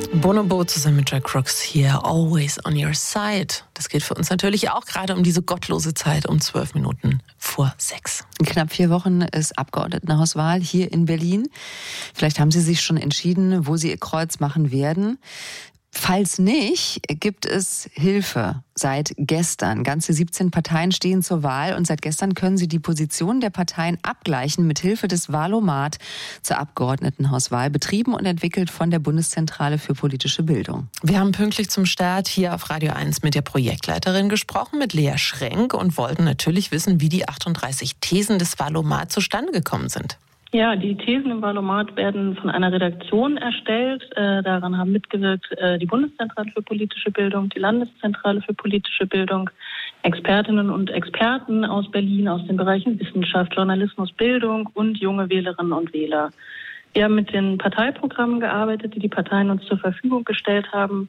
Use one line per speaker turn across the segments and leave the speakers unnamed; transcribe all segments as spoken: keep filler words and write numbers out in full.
Bonobo zusammen mit Jack Crooks hier, Always on Your Side. Das geht für uns natürlich auch gerade um diese gottlose Zeit um zwölf Minuten vor sechs.
In knapp vier Wochen ist Abgeordnetenhauswahl hier in Berlin. Vielleicht haben Sie sich schon entschieden, wo Sie Ihr Kreuz machen werden. Falls nicht, gibt es Hilfe seit gestern. Ganze siebzehn Parteien stehen zur Wahl und seit gestern können Sie die Positionen der Parteien abgleichen mit Hilfe des Wahlomat zur Abgeordnetenhauswahl, betrieben und entwickelt von der Bundeszentrale für politische Bildung.
Wir haben pünktlich zum Start hier auf Radio eins mit der Projektleiterin gesprochen, mit Lea Schrenk, und wollten natürlich wissen, wie die achtunddreißig Thesen des Wahlomat zustande gekommen sind.
Ja, die Thesen im Wahlomat werden von einer Redaktion erstellt. Äh, daran haben mitgewirkt äh, die Bundeszentrale für politische Bildung, die Landeszentrale für politische Bildung, Expertinnen und Experten aus Berlin, aus den Bereichen Wissenschaft, Journalismus, Bildung und junge Wählerinnen und Wähler. Wir haben mit den Parteiprogrammen gearbeitet, die die Parteien uns zur Verfügung gestellt haben,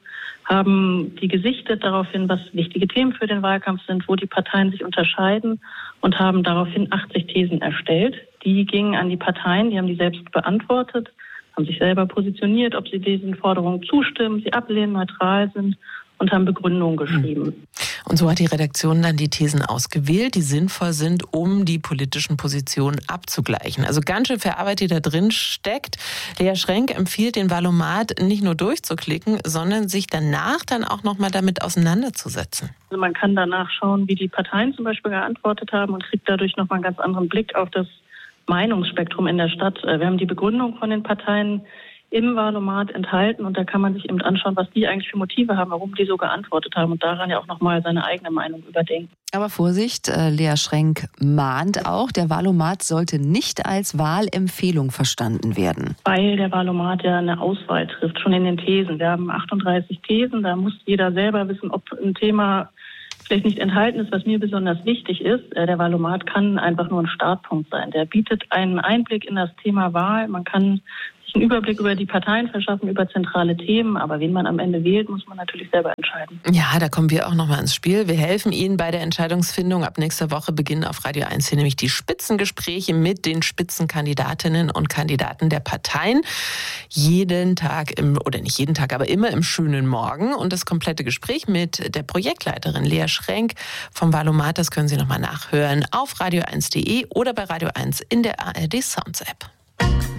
haben die gesichtet daraufhin, was wichtige Themen für den Wahlkampf sind, wo die Parteien sich unterscheiden, und haben daraufhin achtzig Thesen erstellt. Die gingen an die Parteien, die haben die selbst beantwortet, haben sich selber positioniert, ob sie diesen Forderungen zustimmen, sie ablehnen, neutral sind, und haben Begründungen geschrieben.
Und so hat die Redaktion dann die Thesen ausgewählt, die sinnvoll sind, um die politischen Positionen abzugleichen. Also ganz schön viel Arbeit, die da drin steckt. Lea Schrenk empfiehlt, den Wahlomat nicht nur durchzuklicken, sondern sich danach dann auch nochmal damit auseinanderzusetzen.
Also man kann danach schauen, wie die Parteien zum Beispiel geantwortet haben, und kriegt dadurch nochmal einen ganz anderen Blick auf das Meinungsspektrum in der Stadt. Wir haben die Begründung von den Parteien im Wahlomat enthalten, und da kann man sich eben anschauen, was die eigentlich für Motive haben, warum die so geantwortet haben, und daran ja auch nochmal seine eigene Meinung überdenken.
Aber Vorsicht, äh, Lea Schrenk mahnt auch, der Wahlomat sollte nicht als Wahlempfehlung verstanden werden.
Weil der Wahlomat ja eine Auswahl trifft, schon in den Thesen. Wir haben achtunddreißig Thesen, da muss jeder selber wissen, ob ein Thema vielleicht nicht enthalten ist, was mir besonders wichtig ist. Der Wahlomat kann einfach nur ein Startpunkt sein. Der bietet einen Einblick in das Thema Wahl. Man kann sich einen Überblick über die Parteien verschaffen, über zentrale Themen. Aber wen man am Ende wählt, muss man natürlich selber entscheiden.
Ja, da kommen wir auch nochmal ins Spiel. Wir helfen Ihnen bei der Entscheidungsfindung. Ab nächster Woche beginnen auf Radio eins hier nämlich die Spitzengespräche mit den Spitzenkandidatinnen und Kandidaten der Parteien. Jeden Tag, im, oder nicht jeden Tag, aber immer im schönen Morgen. Und das komplette Gespräch mit der Projektleiterin Lea Schrenk vom Wahlomat, das können Sie nochmal nachhören auf radio eins punkt de oder bei Radio eins in der A R D Sounds App.